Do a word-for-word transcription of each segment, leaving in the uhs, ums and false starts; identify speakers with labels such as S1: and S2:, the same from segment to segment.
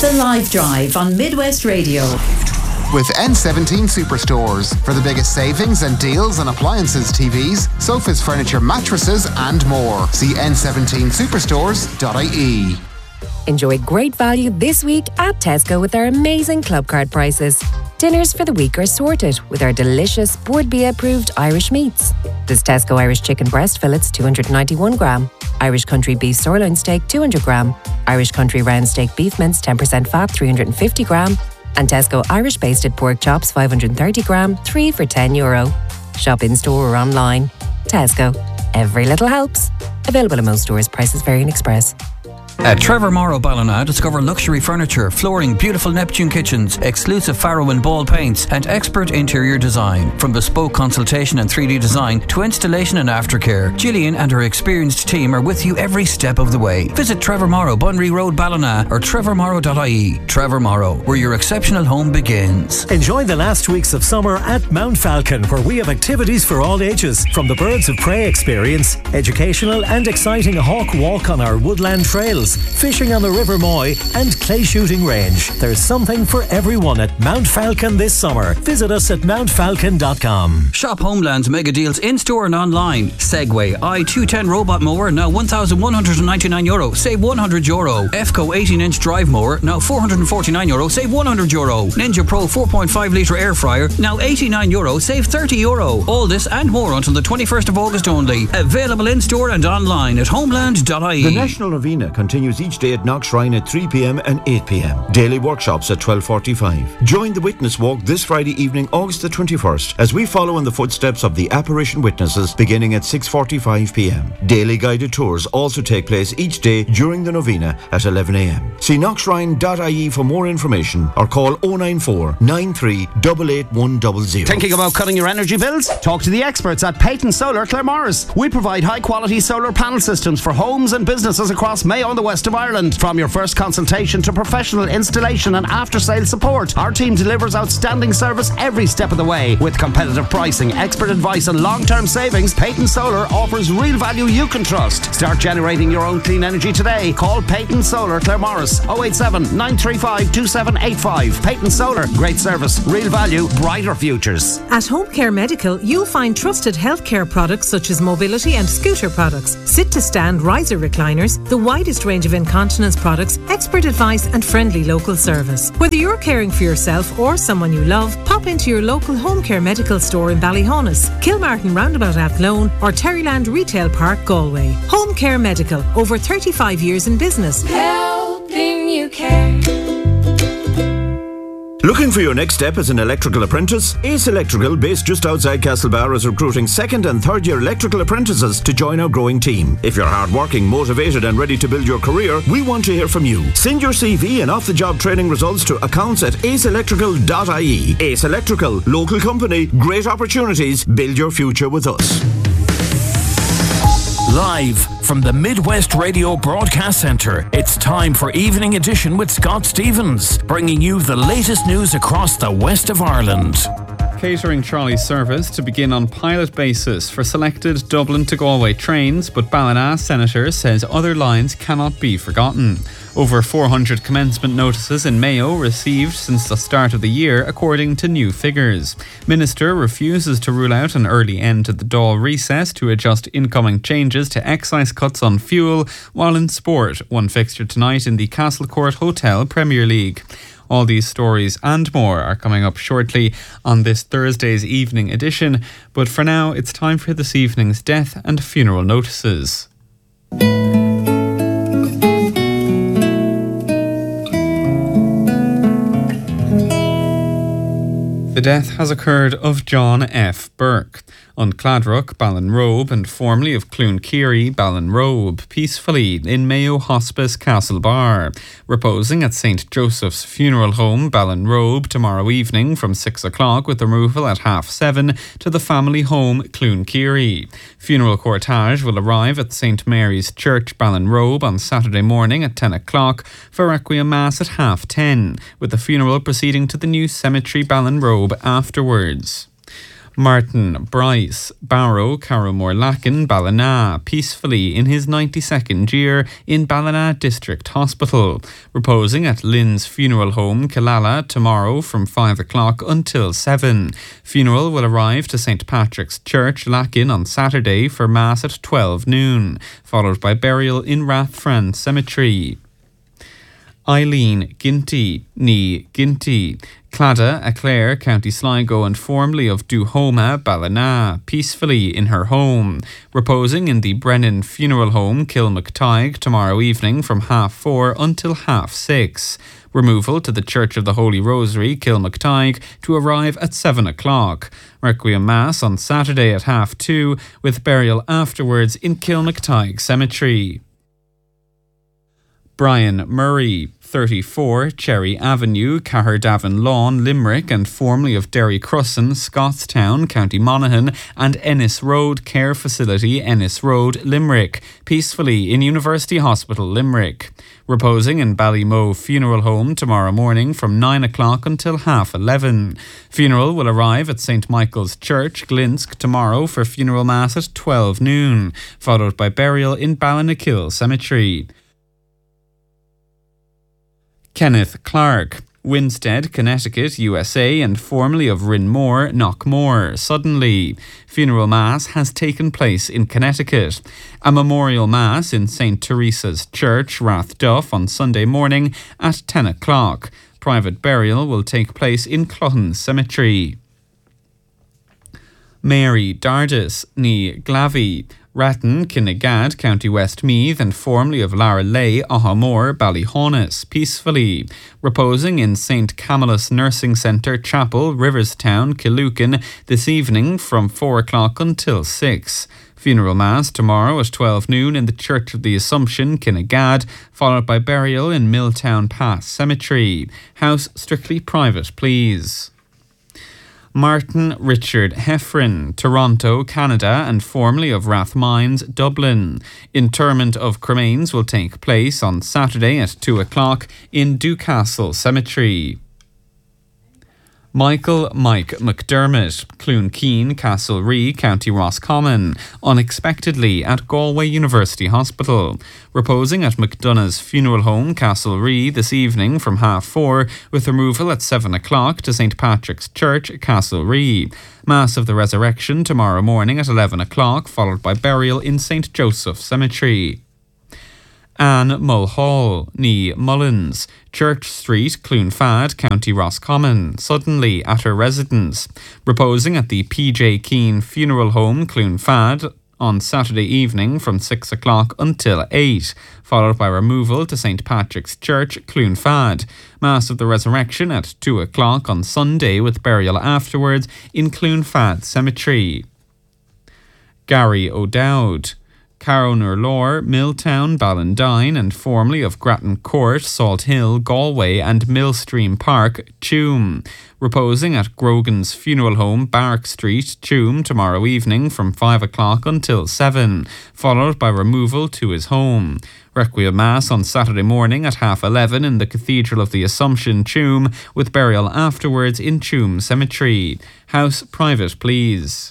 S1: The Live Drive on Midwest Radio.
S2: With N seventeen Superstores for the biggest savings and deals on appliances, T Vs, sofas, furniture, mattresses and more. See N seventeen superstores dot I E.
S3: Enjoy great value this week at Tesco with our amazing club card prices. Dinners for the week are sorted with our delicious Bord Bia approved Irish meats. There's Tesco Irish chicken breast fillets two hundred ninety-one gram, Irish country beef sirloin steak two hundred gram, Irish country round steak beef mince ten percent fat three hundred fifty gram, and Tesco Irish basted pork chops five hundred thirty gram, three for ten euro. Shop in store or online. Tesco. Every little helps. Available in most stores. Prices vary in Express.
S4: At Trevor Morrow Ballina, discover luxury furniture, flooring, beautiful Neptune kitchens, exclusive Faro and Ball paints, and expert interior design. From bespoke consultation and three D design to installation and aftercare, Gillian and her experienced team are with you every step of the way. Visit Trevor Morrow, Bunry Road, Ballina, or trevor morrow dot I E. Trevor Morrow, where your exceptional home begins.
S5: Enjoy the last weeks of summer at Mount Falcon, where we have activities for all ages, from the Birds of Prey experience, educational and exciting hawk walk on our woodland trails, fishing on the River Moy, and clay shooting range. There's something for everyone at Mount Falcon this summer. Visit us at mount falcon dot com.
S4: Shop Homeland's mega deals in-store and online. Segway i two ten robot mower, now one thousand one hundred ninety-nine euro, save one hundred euro. F C O eighteen inch drive mower, now four hundred forty-nine euro, save one hundred euro. Ninja Pro four point five litre air fryer, now eighty-nine euro, save thirty euro. All this and more until the twenty-first of August only. Available in-store and online at homeland dot I E.
S6: The National Novena continues each day at Knox Shrine at three p.m. and eight p.m. Daily workshops at twelve forty-five. Join the Witness Walk this Friday evening, August the twenty-first, as we follow in the footsteps of the apparition witnesses beginning at six forty-five p.m. Daily guided tours also take place each day during the novena at eleven a.m. See knox shrine dot I E for more information or call oh nine four, nine three eight eight one zero zero.
S7: Thinking about cutting your energy bills? Talk to the experts at Peyton Solar Claremorris. We provide high quality solar panel systems for homes and businesses across Mayo and the west of Ireland. From your first consultation to professional installation and after-sale support, our team delivers outstanding service every step of the way. With competitive pricing, expert advice and long-term savings, Peyton Solar offers real value you can trust. Start generating your own clean energy today. Call Peyton Solar Claremorris oh eight seven, nine three five, two seven eight five. Peyton Solar, great service, real value, brighter futures.
S8: At Home Care Medical, you'll find trusted healthcare products such as mobility and scooter products, sit-to-stand riser recliners, the widest range of incontinence products, expert advice and friendly local service. Whether you're caring for yourself or someone you love, pop into your local Home Care Medical store in Ballyhonus, Kilmartin Roundabout Athlone or Terryland Retail Park, Galway. Home Care Medical, over thirty-five years in business.
S9: Helping you care.
S6: Looking for your next step as an electrical apprentice? Ace Electrical, based just outside Castlebar, is recruiting second and third year electrical apprentices to join our growing team. If you're hardworking, motivated and ready to build your career, we want to hear from you. Send your C V and off-the-job training results to accounts at ace electrical dot I E. Ace Electrical, local company, great opportunities, build your future with us.
S10: Live from the Midwest Radio Broadcast Centre, it's time for Evening Edition with Scott Stevens, bringing you the latest news across the west of Ireland.
S11: Catering trolley service to begin on pilot basis for selected Dublin to Galway trains, but Ballina Senator says other lines cannot be forgotten. Over four hundred commencement notices in Mayo received since the start of the year, according to new figures. Minister refuses to rule out an early end to the Dáil recess to adjust incoming changes to excise cuts on fuel, while in sport, one fixture tonight in the Castlecourt Hotel Premier League. All these stories and more are coming up shortly on this Thursday's evening edition, but for now it's time for this evening's death and funeral notices. The death has occurred of John F. Burke on Cladrock, Ballinrobe, and formerly of Cloonkiri, Ballinrobe, peacefully in Mayo Hospice, Castlebar, reposing at Saint Joseph's Funeral Home, Ballinrobe, tomorrow evening from six o'clock, with removal at half seven to the family home, Cloonkiri. Funeral cortege will arrive at Saint Mary's Church, Ballinrobe, on Saturday morning at ten o'clock for Requiem Mass at half ten, with the funeral proceeding to the new cemetery, Ballinrobe, afterwards. Martin Bryce Barrow Carrowmore-Lacken Ballina peacefully in his ninety-second year in Ballina District Hospital, reposing at Lynn's Funeral Home, Killala, tomorrow from five o'clock until seven. Funeral will arrive to Saint Patrick's Church, Lacken, on Saturday for Mass at twelve noon, followed by burial in Rathfran Cemetery. Eileen Ginty, ní Ginty, Clada, a Clare, County Sligo, and formerly of Duhoma, Ballina, peacefully in her home, reposing in the Brennan Funeral Home, Kilmactygue, tomorrow evening from half four until half six. Removal to the Church of the Holy Rosary, Kilmactygue, to arrive at seven o'clock. Requiem Mass on Saturday at half two, with burial afterwards in Kilmactygue Cemetery. Brian Murray, thirty-four, Cherry Avenue, Caherdavin Lawn, Limerick, and formerly of Derry Crusson, Scottstown, County Monaghan, and Ennis Road Care Facility, Ennis Road, Limerick, peacefully in University Hospital, Limerick. Reposing in Ballymoe Funeral Home tomorrow morning from nine o'clock until half eleven. Funeral will arrive at Saint Michael's Church, Glinsk, tomorrow for funeral mass at twelve noon, followed by burial in Ballynakill Cemetery. Kenneth Clark, Winstead, Connecticut, U S A, and formerly of Rinmore, Knockmore, suddenly. Funeral Mass has taken place in Connecticut. A memorial Mass in Saint Teresa's Church, Rathduff, on Sunday morning at ten o'clock. Private burial will take place in Cluhan Cemetery. Mary Dardis, ní Glavey, Ratton, Kinnegad, County Westmeath, and formerly of Laralay, Ahamore, Ballyhaunis, peacefully, reposing in Saint Camillus Nursing Centre Chapel, Riverstown, Killucan, this evening from four o'clock until six. Funeral Mass tomorrow at twelve noon in the Church of the Assumption, Kinnegad, followed by burial in Milltown Pass Cemetery. House strictly private, please. Martin Richard Heffron, Toronto, Canada, and formerly of Rathmines, Dublin. Interment of cremains will take place on Saturday at two o'clock in Dewcastle Cemetery. Michael Mike McDermott, Cloonkeen, Castlerea, County Roscommon, unexpectedly at Galway University Hospital, reposing at McDonough's Funeral Home, Castlerea, this evening from half four, with removal at seven o'clock to Saint Patrick's Church, Castlerea. Mass of the Resurrection tomorrow morning at eleven o'clock, followed by burial in Saint Joseph Cemetery. Anne Mulhall, ní Mullins, Church Street, Cloonfad, County Roscommon, suddenly at her residence, reposing at the P J Keane Funeral Home, Cloonfad, on Saturday evening from six o'clock until eight, followed by removal to Saint Patrick's Church, Cloonfad. Mass of the Resurrection at two o'clock on Sunday, with burial afterwards in Cloonfad Cemetery. Gary O'Dowd, Carrownor-Lore, Milltown, Ballandine, and formerly of Grattan Court, Salt Hill, Galway, and Millstream Park, Tuam, reposing at Grogan's Funeral Home, Barrack Street, Tuam, tomorrow evening from five o'clock until seven, followed by removal to his home. Requiem Mass on Saturday morning at half eleven in the Cathedral of the Assumption, Tuam, with burial afterwards in Tuam Cemetery. House private, please.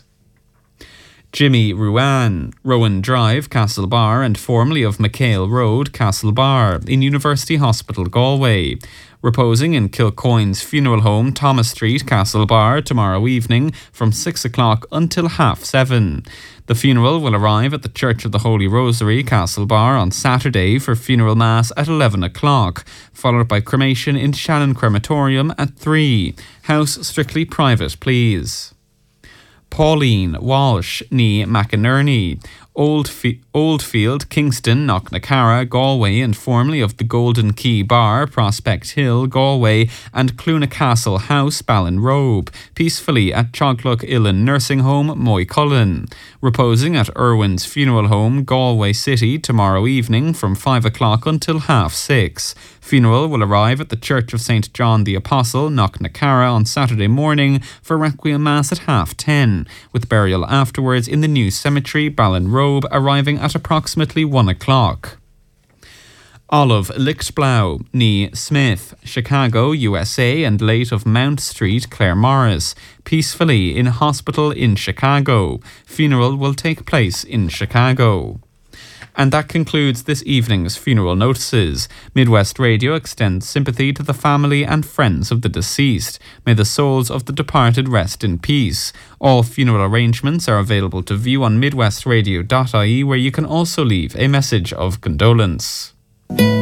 S11: Jimmy Ruan, Rowan Drive, Castlebar, and formerly of McHale Road, Castlebar, in University Hospital, Galway. Reposing in Kilcoyne's Funeral Home, Thomas Street, Castlebar, tomorrow evening from six o'clock until half seven. The funeral will arrive at the Church of the Holy Rosary, Castlebar, on Saturday for funeral mass at eleven o'clock, followed by cremation in Shannon Crematorium at three. House strictly private, please. Pauline Walsh, ní McInerney, Oldf- Oldfield, Kingston, Knocknacarra, Galway, and formerly of the Golden Key Bar, Prospect Hill, Galway, and Clunacastle House, Ballinrobe, peacefully at Chogluck Illan Nursing Home, Moycullen, reposing at Irwin's Funeral Home, Galway City, tomorrow evening from five o'clock until half six. Funeral will arrive at the Church of Saint John the Apostle, Knocknacarra, on Saturday morning for Requiem Mass at half ten, with burial afterwards in the new cemetery, Ballinrobe, arriving at approximately one o'clock. Olive Lichtblau, Nee Smith, Chicago, U S A, and late of Mount Street, Claire Morris, peacefully in hospital in Chicago. Funeral will take place in Chicago. And that concludes this evening's funeral notices. Midwest Radio extends sympathy to the family and friends of the deceased. May the souls of the departed rest in peace. All funeral arrangements are available to view on midwestradio dot I E, where you can also leave a message of condolence.